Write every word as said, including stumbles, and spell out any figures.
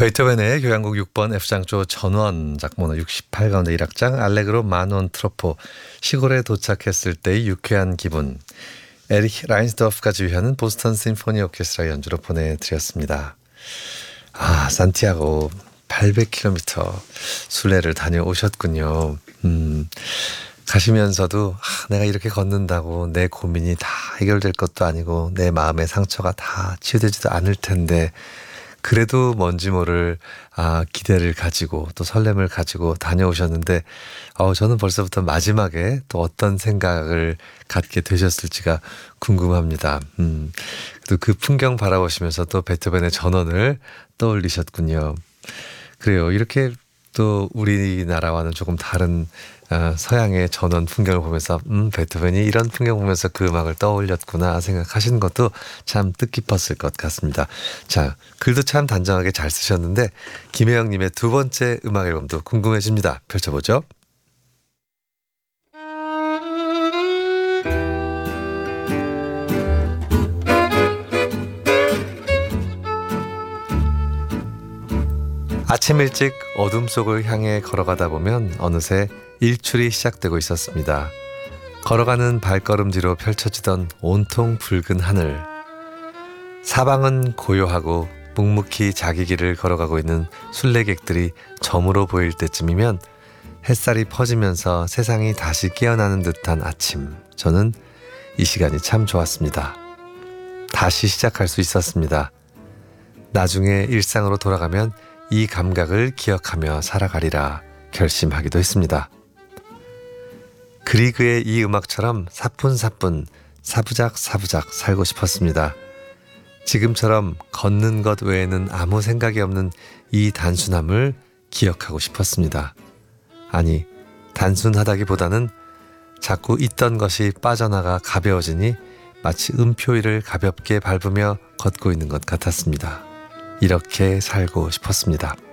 베토벤의 교향곡 육 번 F장조 전원 작번호 육십팔 가운데 일 악장 알레그로 마논 트로포 시골에 도착했을 때의 유쾌한 기분 에릭 라인스도프가 지휘하는 보스턴 심포니 오케스트라 연주로 보내드렸습니다. 아 산티아고 팔백 킬로미터 순례를 다녀오셨군요. 음, 가시면서도 아, 내가 이렇게 걷는다고 내 고민이 다 해결될 것도 아니고 내 마음의 상처가 다 치유되지도 않을 텐데 그래도 뭔지 모를 아, 기대를 가지고 또 설렘을 가지고 다녀오셨는데 어, 저는 벌써부터 마지막에 또 어떤 생각을 갖게 되셨을지가 궁금합니다. 음, 또 그 풍경 바라보시면서 또 베토벤의 전원을 떠올리셨군요. 그래요. 이렇게 또 우리나라와는 조금 다른 어, 서양의 전원 풍경을 보면서 음 베토벤이 이런 풍경 보면서 그 음악을 떠올렸구나 생각하시는 것도 참 뜻깊었을 것 같습니다. 자, 글도 참 단정하게 잘 쓰셨는데 김혜영님의 두 번째 음악 앨범도 궁금해집니다. 펼쳐보죠. 아침 일찍 어둠 속을 향해 걸어가다 보면 어느새 일출이 시작되고 있었습니다. 걸어가는 발걸음 뒤로 펼쳐지던 온통 붉은 하늘. 사방은 고요하고 묵묵히 자기 길을 걸어가고 있는 순례객들이 저물어 보일 때쯤이면 햇살이 퍼지면서 세상이 다시 깨어나는 듯한 아침. 저는 이 시간이 참 좋았습니다. 다시 시작할 수 있었습니다. 나중에 일상으로 돌아가면 이 감각을 기억하며 살아가리라 결심하기도 했습니다. 그리그의 이 음악처럼 사뿐사뿐 사부작 사부작 살고 싶었습니다. 지금처럼 걷는 것 외에는 아무 생각이 없는 이 단순함을 기억하고 싶었습니다. 아니, 단순하다기보다는 자꾸 있던 것이 빠져나가 가벼워지니 마치 음표위를 가볍게 밟으며 걷고 있는 것 같았습니다. 이렇게 살고 싶었습니다.